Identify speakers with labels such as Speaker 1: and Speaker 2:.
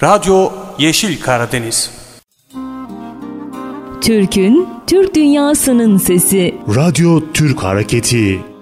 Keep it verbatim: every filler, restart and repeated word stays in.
Speaker 1: Radyo Yeşil Karadeniz.
Speaker 2: Türk'ün, Türk dünyasının sesi.
Speaker 3: Radyo Türk Hareketi.